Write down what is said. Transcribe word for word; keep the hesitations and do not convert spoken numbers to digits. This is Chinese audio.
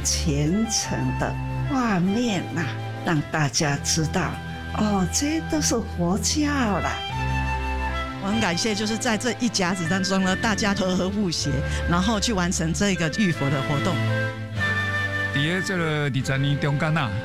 虔诚的画面呐、啊，让大家知道哦，这都是佛教啦。 我很感谢，就是在这一甲子当中呢，大家和和互协，然后去完成这个浴佛的活动。 在这个二十年中间啊，